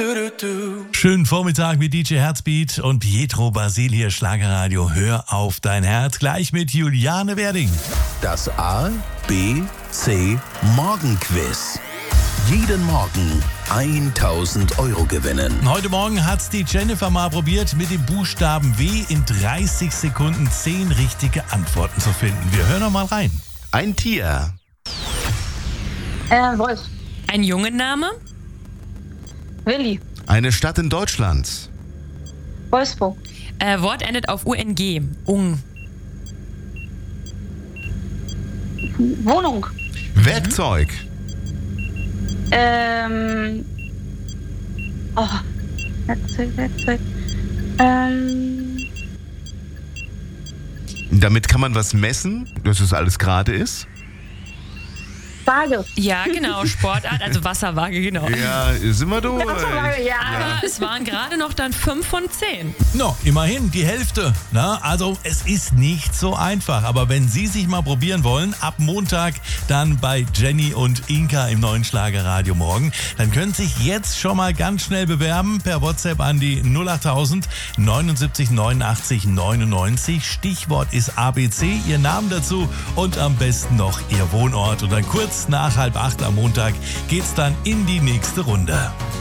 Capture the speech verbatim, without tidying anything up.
Schönen Vormittag mit D J Herzbeat und Pietro Basil hier, Schlagerradio. Hör auf dein Herz, gleich mit Juliane Werding. Das A, B, C Morgenquiz. Jeden Morgen tausend Euro gewinnen. Heute Morgen hat's die Jennifer mal probiert, mit dem Buchstaben W in dreißig Sekunden zehn richtige Antworten zu finden. Wir hören noch mal rein. Ein Tier. Äh, Wolf. Ein Jungenname? Willi. Eine Stadt in Deutschland. Wolfsburg. Äh, Wort endet auf U N G. Ung. Wohnung. Werkzeug. Ähm. Oh. Werkzeug, Werkzeug. Ähm. Damit kann man was messen, dass es alles gerade ist. Waage. Ja, genau. Sportart, also Wasserwaage, genau. Ja, sind wir durch. Wasserwaage, ja. Aber es waren gerade noch dann fünf von zehn. No, immerhin die Hälfte. Na, also es ist nicht so einfach, aber wenn Sie sich mal probieren wollen, ab Montag dann bei Jenny und Inka im neuen Schlagerradio morgen, dann können Sie sich jetzt schon mal ganz schnell bewerben per WhatsApp an die null achttausend neunundsiebzig neunundachtzig neunundneunzig. Stichwort ist A B C, Ihr Name dazu und am besten noch Ihr Wohnort. Und dann kurz nach halb acht am Montag geht's dann in die nächste Runde.